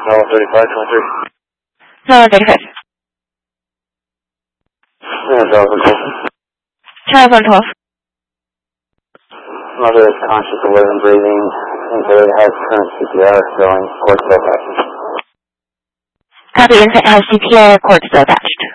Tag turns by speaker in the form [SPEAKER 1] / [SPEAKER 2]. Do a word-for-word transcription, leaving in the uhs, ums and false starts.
[SPEAKER 1] Noah thirty-five twenty-three.
[SPEAKER 2] Noah thirty-five.
[SPEAKER 1] Yeah, Delta twelve.
[SPEAKER 2] Telephone twelve.
[SPEAKER 1] Mother is conscious, aware, and breathing. Infant has current C P R showing cord still attached.
[SPEAKER 2] Copy, infant has C P R, cord still attached.